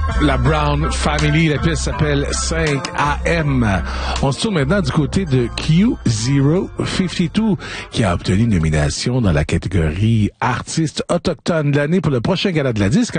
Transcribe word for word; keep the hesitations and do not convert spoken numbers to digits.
La Brown Family, la pièce s'appelle cinq A M. On se tourne maintenant du côté de Q zéro cinquante-deux, qui a obtenu une nomination dans la catégorie Artiste autochtone de l'année pour le prochain Gala de la disque.